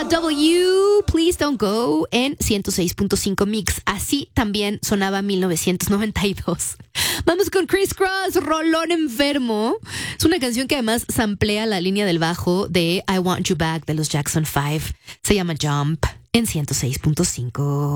W, Please Don't Go en 106.5 Mix. Así también sonaba 1992. Vamos con Criss Cross, Rolón Enfermo. Es una canción que además samplea la línea del bajo de I Want You Back de los Jackson 5. Se llama Jump en 106.5.